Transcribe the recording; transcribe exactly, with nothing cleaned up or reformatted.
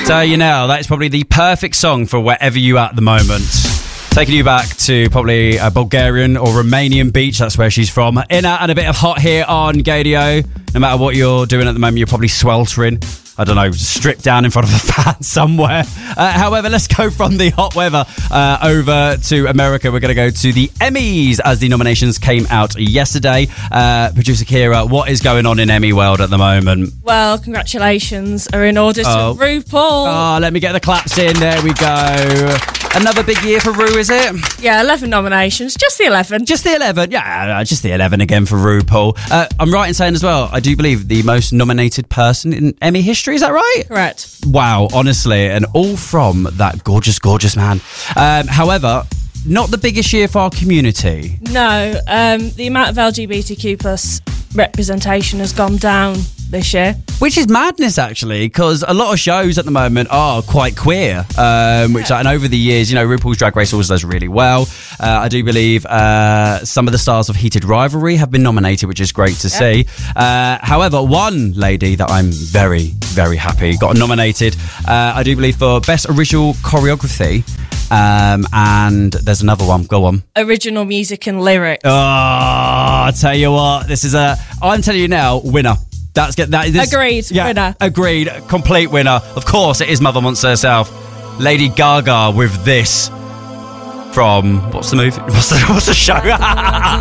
So, you know, that's probably the perfect song for wherever you are at the moment. Taking you back to probably a Bulgarian or Romanian beach. That's where she's from. In and a bit of hot here on Gadio. No matter what you're doing at the moment, you're probably sweltering. I don't know, stripped down in front of a fan somewhere. Uh, however, let's go from the hot weather uh, over to America. We're going to go to the Emmys as the nominations came out yesterday. Uh, Producer Kira, what is going on in Emmy world at the moment? Well, congratulations are in order to Oh. RuPaul. Oh, let me get the claps in. There we go. Another big year for Ru, is it? Yeah, eleven nominations. Just the eleven. Just the eleven. Yeah, just the eleven again for RuPaul. Uh, I'm right in saying as well, I do believe the most nominated person in Emmy history. Is that right? Correct. Wow, honestly, and all from that gorgeous, gorgeous man. Um, however, not the biggest year for our community. No, um, the amount of L G B T Q plus representation has gone down this year. Which is madness, actually, because a lot of shows at the moment are quite queer. Um, which, Yeah. and over the years, you know, RuPaul's Drag Race always does really well. Uh, I do believe uh, some of the stars of Heated Rivalry have been nominated, which is great to Yeah. see. Uh, however, one lady that I'm very, very happy got nominated, uh, I do believe, for Best Original Choreography. Um, and there's another one. Go on. Original music and lyrics. Oh, I tell you what, this is a. I'm telling you now, winner. That's get that. This, Agreed, yeah, winner. Agreed. Complete winner. Of course, it is Mother Monster herself, Lady Gaga, with this from what's the movie? What's the, what's the show?